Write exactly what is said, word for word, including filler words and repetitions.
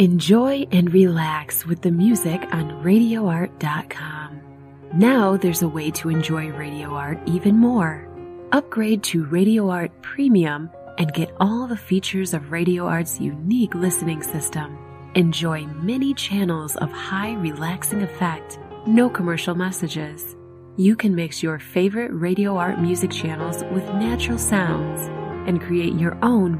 Enjoy and relax with the music on radio art dot com. Now there's a way to enjoy Radio Art even more. Upgrade to Radio Art Premium and get all the features of Radio Art's unique listening system. Enjoy many channels of high relaxing effect, no commercial messages. You can mix your favorite Radio Art music channels with natural sounds and create your own